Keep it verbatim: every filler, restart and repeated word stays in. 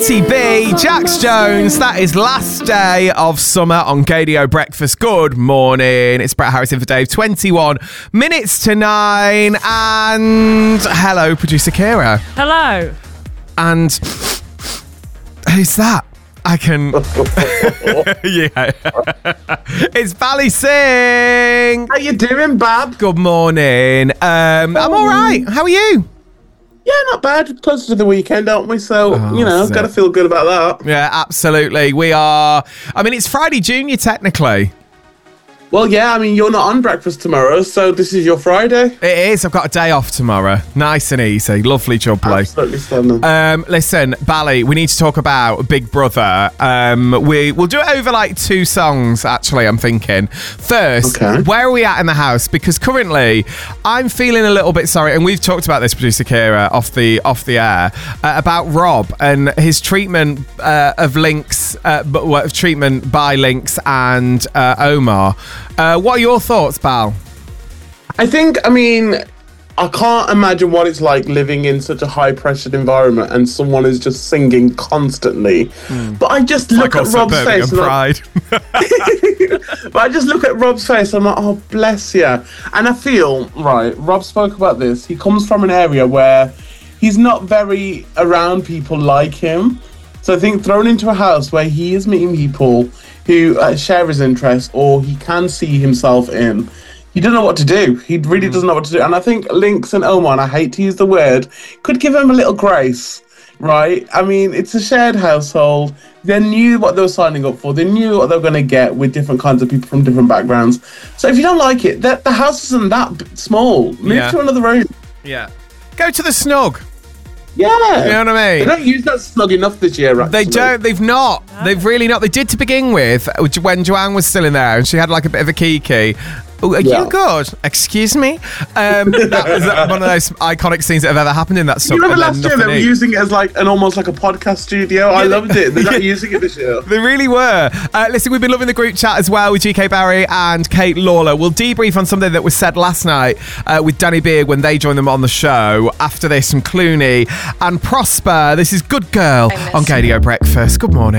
Katie B, Jax Jones. That is last day of summer on Gadio Breakfast. Good morning. It's Brett Harrison for Dave. twenty-one minutes to nine. And hello, producer Kira. Hello. And who's that? I can. Yeah. It's Bally Singh. How you doing, Bab? Good morning. Um, I'm all right. How are you? Yeah, not bad. Closer to the weekend, aren't we? So, Oh, you know, I've got to feel good about that. Yeah, absolutely. We are. I mean, it's Friday Junior, technically. Well, yeah, I mean, you're not on breakfast tomorrow, so this is your Friday. It is. I've got a day off tomorrow. Nice and easy. Lovely jubbly. Absolutely stunning. Um, listen, Bally, we need to talk about Big Brother. Um, we, we'll do it over like two songs, actually, I'm thinking. First, Okay. where are we at in the house? Because currently, I'm feeling a little bit sorry, and we've talked about this, producer Kira, off the off the air, uh, about Rob and his treatment uh, of Lynx, uh, but what, treatment by Lynx and uh, Omar. Uh, what are your thoughts, Bal? I think, I mean, I can't imagine what it's like living in such a high-pressured environment and someone is just singing constantly. Mm. But I just look like at Rob's face. And pride. But I just look at Rob's face and I'm like, oh, bless you. And I feel, right, Rob spoke about this. He comes from an area where he's not very around people like him. So I think thrown into a house where he is meeting people who uh, share his interests or he can see himself in, he doesn't know what to do. He really doesn't know what to do. And I think Lynx and Omar, and I hate to use the word, could give him a little grace, right? I mean, it's a shared household. They knew what they were signing up for. They knew what they were going to get with different kinds of people from different backgrounds. So if you don't like it, the, the house isn't that b- small. Move Yeah. to another room. Yeah. Go to the snug. Yeah. You know what I They mean? don't use that snug enough this year, actually. They don't. They've not. They've really not. They did to begin with when Joanne was still in there and she had like a bit of a kiki. Oh, are Yeah. you good? Excuse me? Um, that was one of those iconic scenes that have ever happened in that song. You remember last year they were using it as like an almost like a podcast studio? I loved it. They're not using it this year. They really were. Uh, listen, we've been loving the group chat as well with G K Barry and Kate Lawler. We'll debrief on something that was said last night uh, with Danny Beard when they joined them on the show. After this, from Clooney and Prosper. This is Good Girl on Gadio Breakfast. Good morning.